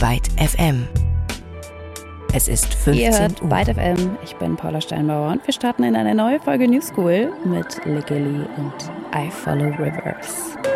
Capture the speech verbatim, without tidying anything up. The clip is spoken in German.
Byte F M. Es ist fünfzehn Ihr hört Uhr. Byte F M, ich bin Paula Steinbauer und wir starten in eine neue Folge New School mit Legilly und I Follow Rivers.